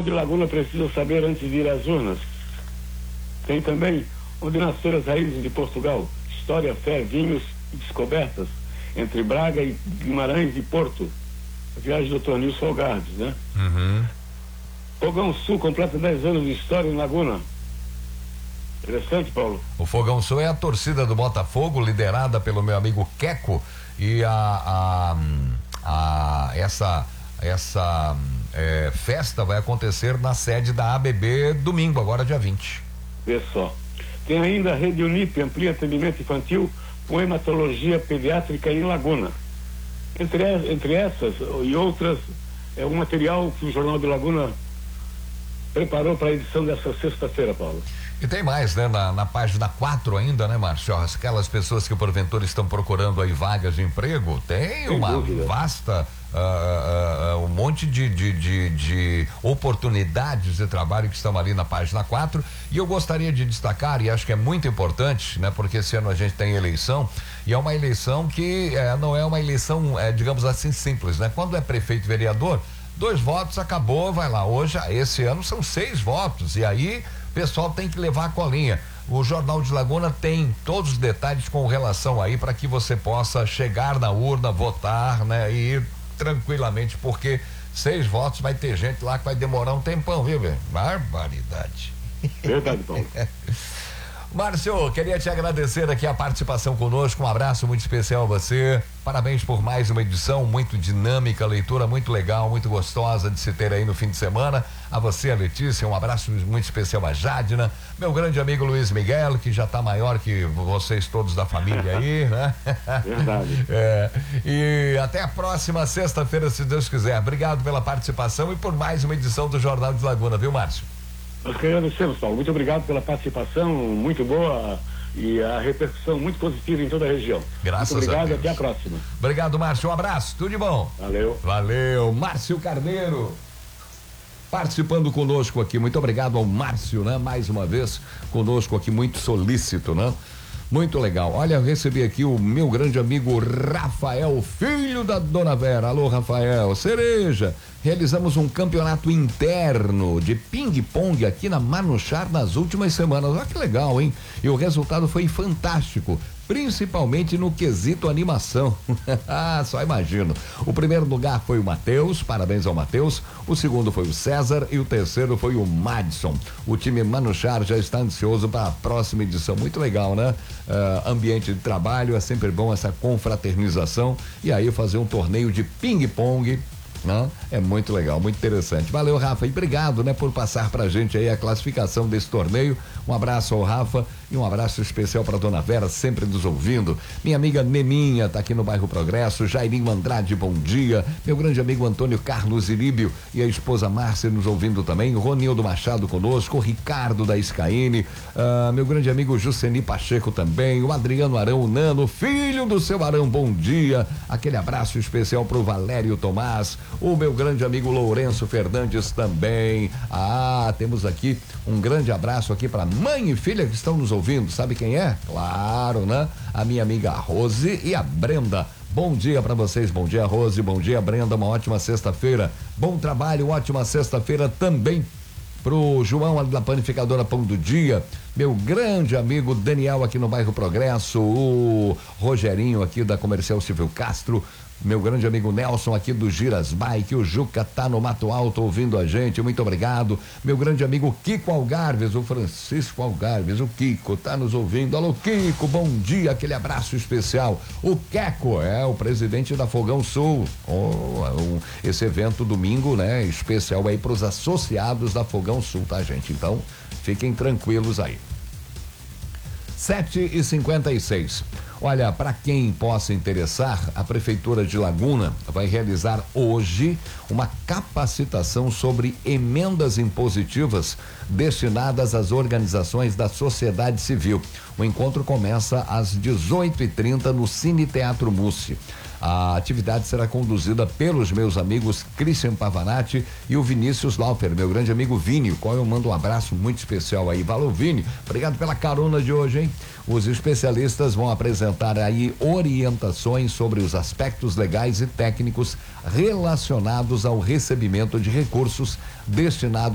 de Laguna precisa saber antes de ir às urnas. Tem também onde nasceram as raízes de Portugal, história, fé, vinhos e descobertas, entre Braga e Guimarães e Porto. A viagem do Dr. Nilson Algarves, né? Fogão Sul completa 10 anos de história em Laguna. Interessante, Paulo. O Fogão Sul é a torcida do Botafogo, liderada pelo meu amigo Queco, e essa festa vai acontecer na sede da ABB domingo, agora dia 20. Vê só. Tem ainda a Rede Unip, amplia atendimento infantil com hematologia pediátrica em Laguna. Entre essas e outras, é um material que o Jornal de Laguna preparou para a edição dessa sexta-feira, Paulo. E tem mais, né? Na página 4 ainda, né, Márcio? Aquelas pessoas que porventura estão procurando aí vagas de emprego, tem uma vasta, um monte de oportunidades de trabalho que estão ali na página 4, e eu gostaria de destacar, e acho que é muito importante, né? Porque esse ano a gente tem eleição, e é uma eleição que não é uma eleição, digamos assim, simples, né? Quando é prefeito e vereador, 2 votos, acabou, vai lá. Hoje, esse ano são 6 votos, e aí o pessoal tem que levar a colinha. O Jornal de Laguna tem todos os detalhes com relação aí para que você possa chegar na urna, votar, né? E ir tranquilamente, porque 6 votos vai ter gente lá que vai demorar um tempão, viu, velho? Barbaridade. Verdade, Paulo. Márcio, queria te agradecer aqui a participação conosco, um abraço muito especial a você, parabéns por mais uma edição muito dinâmica, leitura muito legal, muito gostosa de se ter aí no fim de semana. A você, a Letícia, um abraço muito especial a Jadna, meu grande amigo Luiz Miguel, que já tá maior que vocês todos da família aí, né? Verdade. E até a próxima sexta-feira, se Deus quiser. Obrigado pela participação e por mais uma edição do Jornal de Laguna, viu, Márcio? Nós que agradecemos, Paulo. Muito obrigado pela participação, muito boa e a repercussão muito positiva em toda a região. Graças muito obrigado, a Deus. Até a próxima. Obrigado, Márcio. Um abraço, tudo de bom. Valeu. Márcio Carneiro participando conosco aqui. Muito obrigado ao Márcio, né? Mais uma vez conosco aqui, muito solícito, né? Muito legal. Olha, eu recebi aqui o meu grande amigo Rafael, filho da Dona Vera. Alô, Rafael. Cereja. Realizamos um campeonato interno de ping-pong aqui na Manuchar nas últimas semanas. Olha que legal, hein? E o resultado foi fantástico, principalmente no quesito animação. Só imagino. O primeiro lugar foi o Matheus, parabéns ao Matheus. O segundo foi o César e o terceiro foi o Madison. O time Manuchar já está ansioso para a próxima edição. Muito legal, né? Ambiente de trabalho, é sempre bom essa confraternização. E aí fazer um torneio de ping-pong, né? É muito legal, muito interessante. Valeu, Rafa, e obrigado, né, por passar pra gente aí a classificação desse torneio. Um abraço ao Rafa e um abraço especial pra Dona Vera, sempre nos ouvindo. Minha amiga Neminha tá aqui no bairro Progresso. Jairinho Andrade, bom dia. Meu grande amigo Antônio Carlos Iríbio e a esposa Márcia nos ouvindo também. Ronildo Machado conosco, o Ricardo da Iscaine, meu grande amigo Juceni Pacheco também, o Adriano Arão, o Nano, filho do seu Arão, bom dia. Aquele abraço especial pro Valério Tomás, o meu grande amigo Lourenço Fernandes também. Temos aqui um grande abraço aqui para mãe e filha que estão nos ouvindo. Sabe quem é? Claro, né? A minha amiga Rose e a Brenda. Bom dia para vocês, bom dia Rose, bom dia Brenda, uma ótima sexta-feira. Bom trabalho, ótima sexta-feira também pro João da Panificadora Pão do Dia, meu grande amigo Daniel aqui no bairro Progresso, o Rogerinho aqui da Comercial Silvio Castro, meu grande amigo Nelson aqui do Giras Bike, o Juca tá no Mato Alto ouvindo a gente, muito obrigado. Meu grande amigo Kiko Algarves, o Francisco Algarves, o Kiko tá nos ouvindo. Alô, Kiko, bom dia, aquele abraço especial. O Queco é o presidente da Fogão Sul. Esse evento domingo, né, especial aí pros associados da Fogão Sul, tá, gente? Então, fiquem tranquilos aí. 7h56. Olha, para quem possa interessar, a Prefeitura de Laguna vai realizar hoje uma capacitação sobre emendas impositivas destinadas às organizações da sociedade civil. O encontro começa às 18h30 no Cine Teatro Mussi. A atividade será conduzida pelos meus amigos Christian Pavanati e o Vinícius Laufer, meu grande amigo Vini, qual eu mando um abraço muito especial aí. Valeu, Vini, obrigado pela carona de hoje, hein? Os especialistas vão apresentar aí orientações sobre os aspectos legais e técnicos relacionados ao recebimento de recursos destinados